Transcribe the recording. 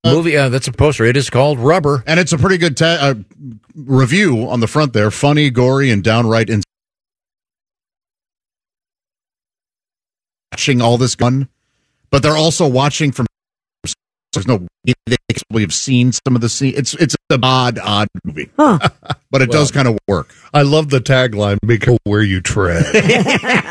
movie. That's a poster. It is called Rubber. And it's a pretty good review on the front there. Funny, gory, and downright watching all this gun. But they're also watching from... There's no way they probably have seen some of the scene. It's an odd movie. Huh. But it does kind of work. I love the tagline, "Be careful where you tread."